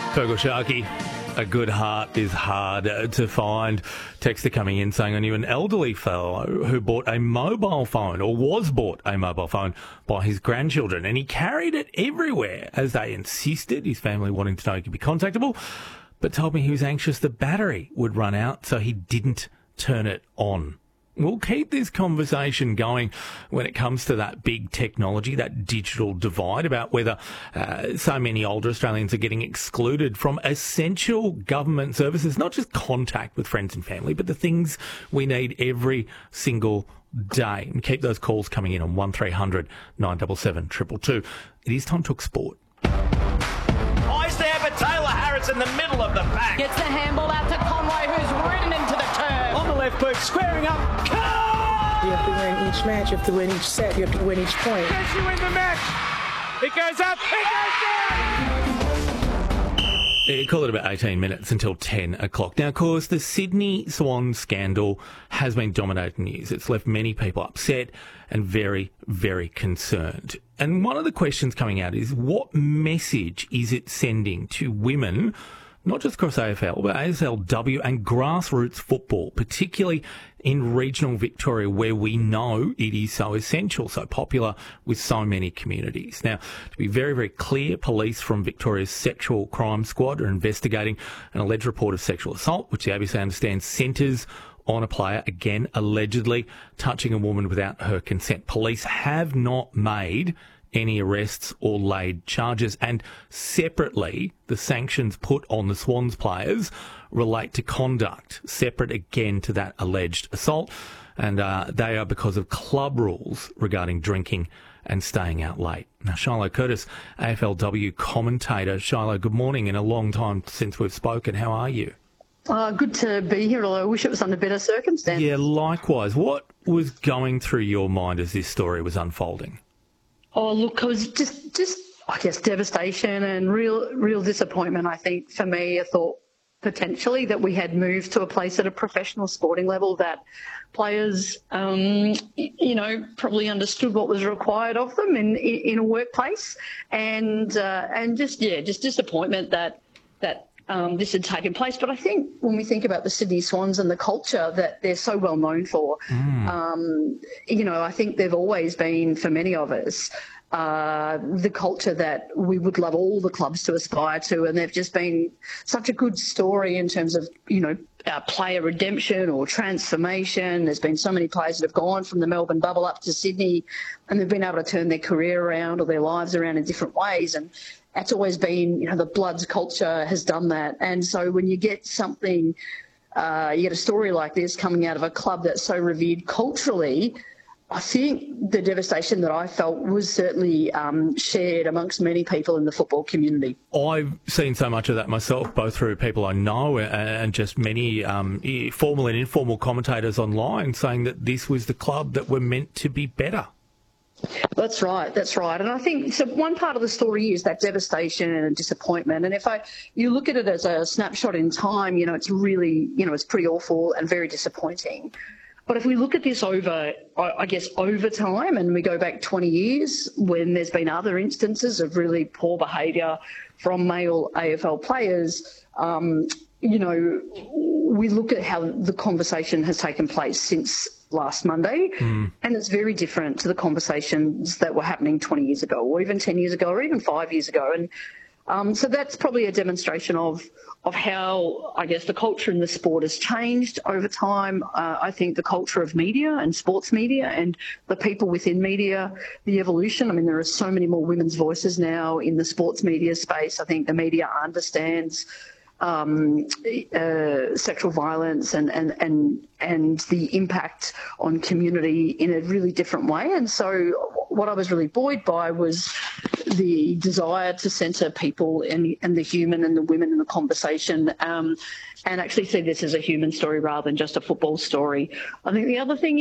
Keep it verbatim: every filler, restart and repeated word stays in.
Fergal Sharkey, a good heart is hard to find. Texter coming in saying, I knew an elderly fellow who bought a mobile phone, or was bought a mobile phone by his grandchildren, and he carried it everywhere as they insisted, his family wanting to know he could be contactable, but told me he was anxious the battery would run out, so he didn't turn it on. We'll keep this conversation going when it comes to that big technology, that digital divide, about whether uh, so many older Australians are getting excluded from essential government services, not just contact with friends and family, but the things we need every single day. And keep those calls coming in on one three hundred nine seven seven two two two. It is time to talk sport. Eyes there for Taylor Harris in the middle of the pack. Gets the handball out to Conway, who's ridden into the turf. On the left boot, squaring up. You have to win each match, you have to win each set, you have to win each point. Yes, you win the match. It goes up, it goes down. Yeah, call it about eighteen minutes until ten o'clock. Now, of course, the Sydney Swans scandal has been dominating news. It's left many people upset and very, very concerned. And one of the questions coming out is, what message is it sending to women, not just across A F L, but A S L W and grassroots football, particularly in regional Victoria, where we know it is so essential, so popular with so many communities. Now, to be very, very clear, police from Victoria's Sexual Crime Squad are investigating an alleged report of sexual assault, which the A B C understands centres on a player, again, allegedly touching a woman without her consent. Police have not made any arrests or laid charges, and separately, the sanctions put on the Swans players relate to conduct, separate again to that alleged assault, and uh, they are because of club rules regarding drinking and staying out late. Now, Shiloh Curtis, A F L W commentator. Shiloh, good morning, and a long time since we've spoken. How are you? Uh, good to be here, although I wish it was under better circumstances. Yeah, likewise. What was going through your mind as this story was unfolding? Oh, look, it was just, just I guess, devastation and real, real disappointment, I think, for me. I thought potentially that we had moved to a place at a professional sporting level that players, um, you know, probably understood what was required of them in, in a workplace. And, uh, and just, yeah, just disappointment that, that, Um, this had taken place. But I think when we think about the Sydney Swans and the culture that they're so well known for, mm. um, you know, I think they've always been, for many of us, uh, the culture that we would love all the clubs to aspire to. And they've just been such a good story in terms of, you know, uh, player redemption or transformation. There's been so many players that have gone from the Melbourne bubble up to Sydney, and they've been able to turn their career around or their lives around in different ways. And that's always been, you know, the Bloods culture has done that. And so when you get something, uh, you get a story like this coming out of a club that's so revered culturally, I think the devastation that I felt was certainly um, shared amongst many people in the football community. I've seen so much of that myself, both through people I know and just many um, formal and informal commentators online saying that this was the club that were meant to be better. That's right, that's right. And I think so one part of the story is that devastation and disappointment. And if I you look at it as a snapshot in time, you know, it's really, you know, it's pretty awful and very disappointing. But if we look at this over, I guess, over time, and we go back twenty years when there's been other instances of really poor behaviour from male A F L players, um, you know, we look at how the conversation has taken place since last Monday, mm. and it's very different to the conversations that were happening twenty years ago or even ten years ago or even five years ago. And um, so that's probably a demonstration of of how, I guess, the culture in the sport has changed over time. Uh, I think the culture of media and sports media and the people within media, the evolution. I mean, there are so many more women's voices now in the sports media space. I think the media understands Um, uh, sexual violence and, and, and, and the impact on community in a really different way. And so what I was really buoyed by was the desire to centre people and, and the human and the women in the conversation, um, and actually see this as a human story rather than just a football story. I think the other thing